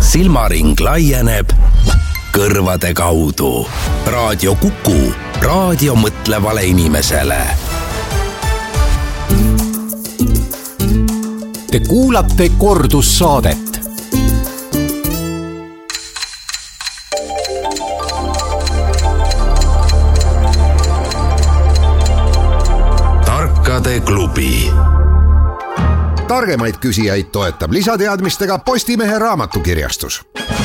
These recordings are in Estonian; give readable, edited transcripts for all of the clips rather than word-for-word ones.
silmaring laieneb kõrvade kaudu. Raadio Kuku, raadio mõtlevale inimesele. Te kuulate kordussaadet. Tarkade klubi. Targemaid küsijaid toetab lisateadmistega Postimehe raamatukirjastus.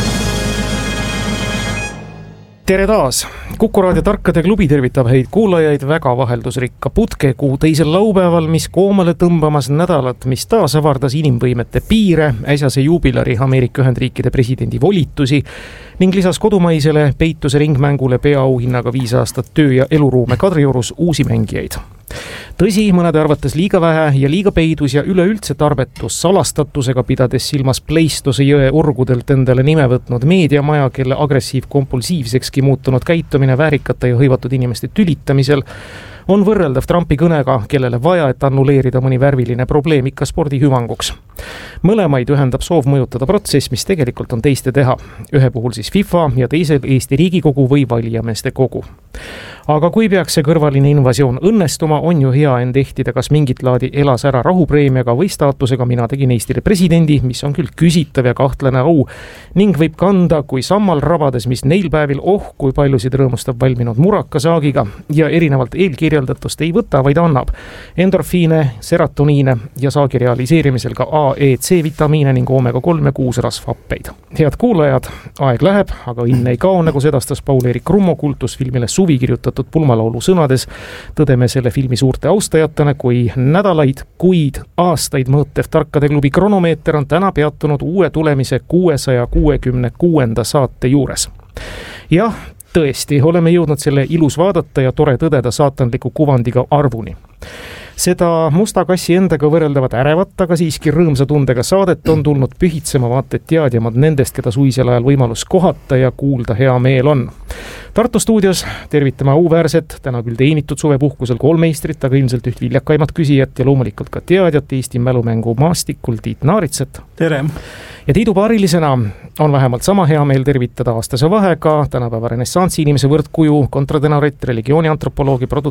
Tere taas! Kuku raadio Tarkade klubi tervitab häid kuulajaid väga vaheldusrikka putkekuu teisel laupäeval, mis koomale tõmbamas nädalat, mis taas avardas inimvõimete piire, äsjase juubilari Ameerika Ühendriikide presidendi volitusi ning lisas kodumaisele peituse ringmängule peaauhinnaga 5 aastat töö- ja eluruume Kadriorus uusi mängijaid. Tõsi, mõnede arvates liiga vähe ja liiga peidus ja üleüldse tarbetus salastatusega pidades silmas Pleistose jõe orgudelt endale nime võtnud meediamaja, kelle agressiiv-kompulsiivsekski muutunud käitumine väärikate ja hõivatud inimeste tülitamisel on võrreldav Trumpi kõnega, kellele vaja, et annuleerida mõni värviline probleem ikka spordi hüvanguks. Mõlemaid ühendab soov mõjutada protsess, mis tegelikult on teiste teha. Ühe puhul siis FIFA ja teisel Eesti Riigikogu või valijameeste kogu. Aga kui peaks see kõrvaline invasioon õnnestuma, on ju hea end ehtida kas mingit laadi elas ära rahupreemiaga või staatusega mina tegin Eestile presidendi, mis on küll küsitav ja kahtlane au ning võib kanda kui sammal rabades, mis neil päevil kui paljusid rõõmustab valminud murakasaagiga ja erinevalt eelkirjeldatust ei võta, vaid annab endorfiine, serotoniine ja saagi realiseerimisel ka A, E, C vitamiine ning omega-3 ja 6 rasvhappeid. Head kuulajad, aeg läheb, aga õnne ei kao, nagu sedastas Paul-Erik Rummo kultusfilmile Suvi kirjutatud pulmalaulu sõnades. Tõdeme selle filmi suurte austajatena, kui nädalaid, kuid, aastaid mõõtev Tarkade klubi kronomeeter on täna peatunud uue tulemise 666. saate juures. Jah, tõesti, oleme jõudnud selle ilus vaadata ja tore tõdeda saatanliku kuvandiga arvuni. Seda musta kassi endaga võrreldavat ärevat, aga siiski rõõmsa tundega saadet on tulnud pühitsema vaated teadjamad nendest, keda suisel ajal võimalus kohata ja kuulda hea meel on. Tartu stuudios tervitame auväärset, täna küll teenitud suvepuhkusel 3 meistrit, aga ilmselt üht viljakaimat küsijat ja loomulikult ka teadjat Eesti mälumängu maastikul Tiit Naaritsat. Tere! Ja Tiidu paarilisena on vähemalt sama hea meel tervitada aastase vahega tänapäeva renessansi inimese võrdkuju, kontratenarit, religiooniantropoloogi,